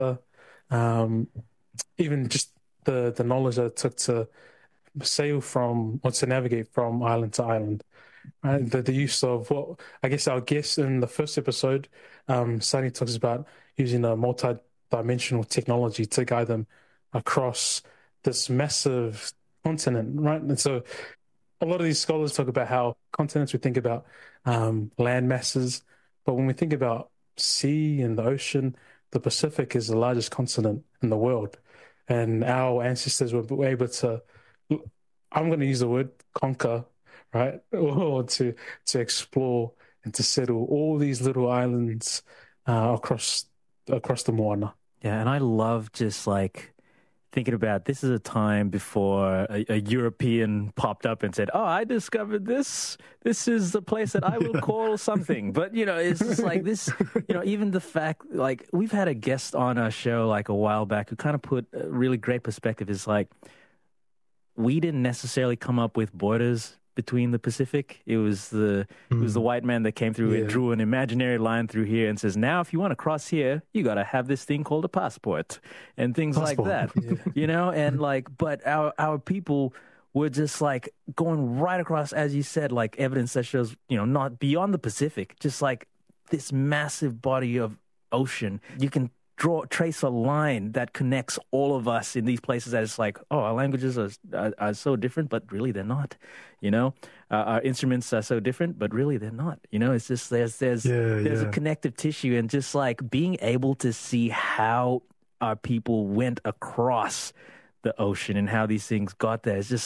um, even just the knowledge that it took to sail from or to navigate from island to island. Right? The use of what I guess our guest in the first episode, Sunny talks about using a multi-dimensional technology to guide them across this massive continent, right? And so a lot of these scholars talk about how continents, we think about land masses, but when we think about sea and the ocean, the Pacific is the largest continent in the world. And our ancestors were able to, I'm going to use the word conquer, right? Or to explore and to settle all these little islands across the Moana. Yeah, and I love just like thinking about this is a time before a European popped up and said, "Oh, I discovered this. This is the place that I will call something." But, it's just like this, even the fact, like we've had a guest on our show like a while back who kind of put a really great perspective is like, we didn't necessarily come up with borders between the Pacific. It was the white man that came through and drew an imaginary line through here and says, now if you want to cross here, you got to have this thing called a passport and things like that. And like, but our people were just like going right across, as you said, like evidence that shows, not beyond the Pacific, just like this massive body of ocean. You can trace a line that connects all of us in these places that it's like, oh, our languages are so different, but really they're not, our instruments are so different, but really they're not, it's just there's a connective tissue, and just like being able to see how our people went across the ocean and how these things got there. It's just,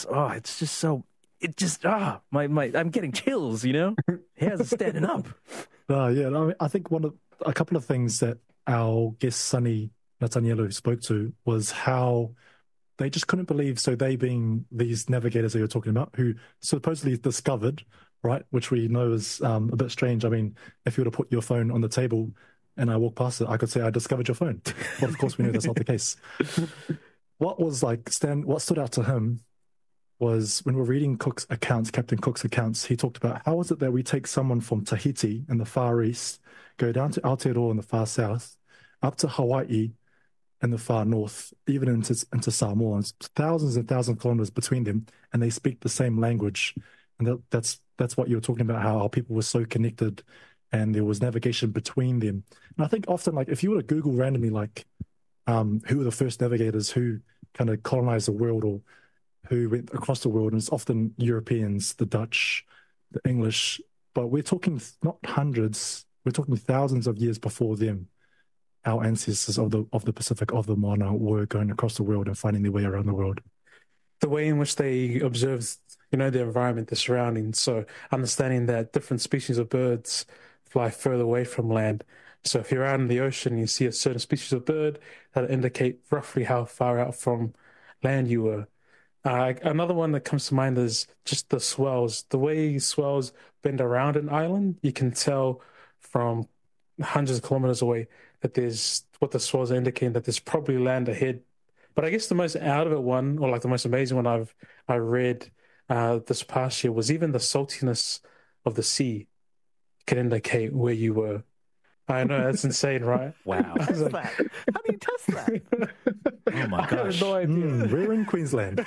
I'm getting chills, hairs are standing up. I think a couple of things that our guest Sunny Nathanielu spoke to was how they just couldn't believe, so they being these navigators that you're talking about, who supposedly discovered, right, which we know is a bit strange. I mean, if you were to put your phone on the table and I walk past it, I could say, I discovered your phone. But of course we know that's not the case. What stood out to him was when we're reading Captain Cook's accounts, he talked about how is it that we take someone from Tahiti in the far east, go down to Aotearoa in the far south, up to Hawaii in the far north, even into Samoa, and thousands and thousands of kilometers between them, and they speak the same language. And that's what you were talking about, how our people were so connected and there was navigation between them. And I think often, like, if you were to Google randomly, like, who were the first navigators who kind of colonized the world or who went across the world, and it's often Europeans, the Dutch, the English, but we're talking not hundreds, we're talking thousands of years before them. Our ancestors of the Pacific, of the Moana, were going across the world and finding their way around the world. The way in which they observed, the environment, the surroundings, so understanding that different species of birds fly further away from land. So if you're out in the ocean, you see a certain species of bird, that'll indicate roughly how far out from land you were. Another one that comes to mind is just the swells. The way swells bend around an island, you can tell from hundreds of kilometers away that there's what the swells are indicating, that there's probably land ahead. But I guess the most out of it one, or like the most amazing one I read this past year, was even the saltiness of the sea can indicate where you were. I know, that's insane, right? Wow. How do you test that? Oh my gosh. I have no idea. We're in Queensland.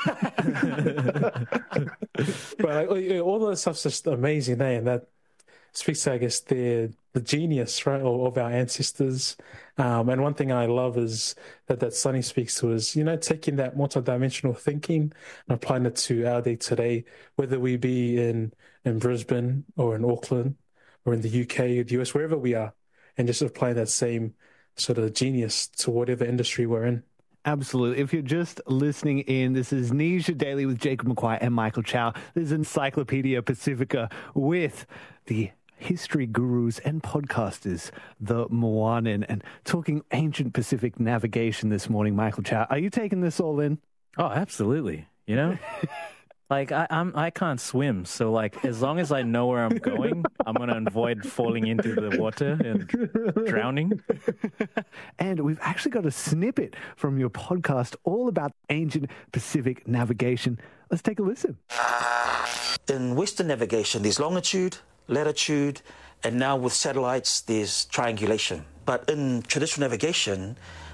But all that stuff's just amazing, and that speaks to, I guess, the genius, right, of our ancestors. And one thing I love is that Sunny speaks to is, taking that multidimensional thinking and applying it to our day today, whether we be in Brisbane or in Auckland or in the UK or the US, wherever we are, and just applying that same sort of genius to whatever industry we're in. Absolutely. If you're just listening in, this is Nisha Daily with Jacob McQuire and Michael Chow. This is Encyclopedia Pacifica with the history gurus and podcasters, the Moanan, and talking ancient Pacific navigation this morning. Michael Chow, are you taking this all in? Oh, absolutely. Like I can't swim, so like as long as I know where I'm going, I'm gonna avoid falling into the water and drowning. And we've actually got a snippet from your podcast all about ancient Pacific navigation. Let's take a listen. In Western navigation, there's longitude, latitude, and now with satellites, there's triangulation. But in traditional navigation,